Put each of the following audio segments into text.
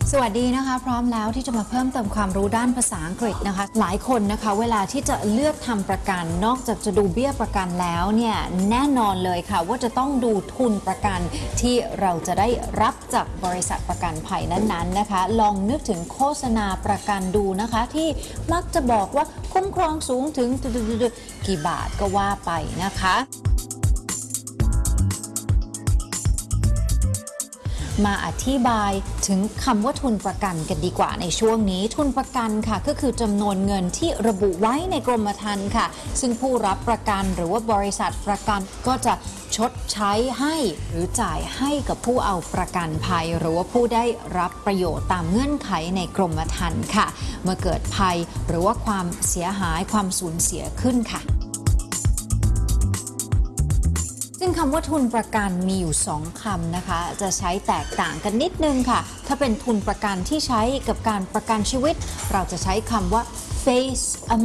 สวัสดีนะคะพร้อมแล้วที่จะมาเพิ่มเติมความรู้ด้านภาษาอังกฤษนะคะหลายคนนะคะเวลาที่จะเลือกทำประกันนอกจากจะดูเบี้ยประกันแล้วเนี่ยแน่นอนเลยค่ะว่าจะต้องดูทุนประกันที่เราจะได้รับจากบริษัทประกันภัยนั้นๆนะคะลองนึกถึงโฆษณาประกันดูนะคะที่มักจะบอกว่าคุ้มครองสูงถึงกี่บาทก็ว่าไปนะคะมาอธิบายถึงคำว่าทุนประกันกันดีกว่าในช่วงนี้ทุนประกันค่ะก็คือจำนวนเงินที่ระบุไว้ในกรมธรรม์ค่ะซึ่งผู้รับประกันหรือว่าบริษัทประกันก็จะชดใช้ให้หรือจ่ายให้กับผู้เอาประกันภัยหรือว่าผู้ได้รับประโยชน์ตามเงื่อนไขในกรมธรรม์ค่ะเมื่อเกิดภัยหรือว่าความเสียหายความสูญเสียขึ้นค่ะซึ่งคำว่าทุนประกันมีอยู่2คำนะคะจะใช้แตกต่างกันนิดนึงค่ะถ้าเป็นทุนประกันที่ใช้กับการประกันชีวิตเราจะใช้คำว่า face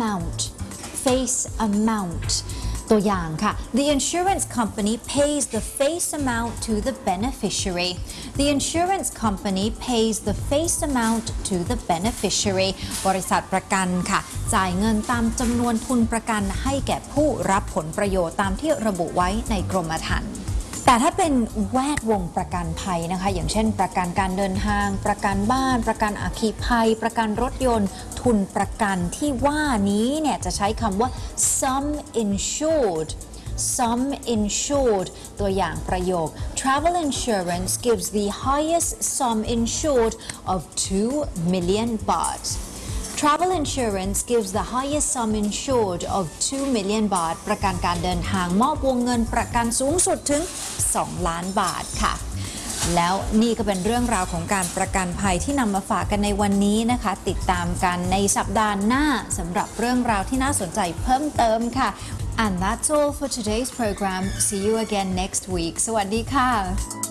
amount ตัวอย่างค่ะ The insurance company pays the face amount to the beneficiary The insurance company pays the face amount to the beneficiary บริษัทประกันค่ะจ่ายเงินตามจำนวนทุนประกันให้แก่ผู้รับผลประโยชน์ตามที่ระบุไว้ในกรมธรรม์แต่ถ้าเป็นแวดวงประกันภัยนะคะอย่างเช่นประกันการเดินทางประกันบ้านประกันอัคคีภัยประกันรถยนต์ทุนประกันที่ว่านี้เนี่ยจะใช้คำว่า sum insured ตัวอย่างประโยค Travel insurance gives the highest sum insured of 2 million baht Travel insurance gives the highest sum insured of 2 million baht ประกันการเดินทางมอบวงเงินประกันสูงสุดถึง2 ล้านบาทค่ะแล้วนี่ก็เป็นเรื่องราวของการประกันภัยที่นำมาฝากกันในวันนี้นะคะติดตามกันในสัปดาห์หน้าสำหรับเรื่องราวที่น่าสนใจเพิ่มเติมค่ะ And that's all for today's program. See you again next week. สวัสดีค่ะ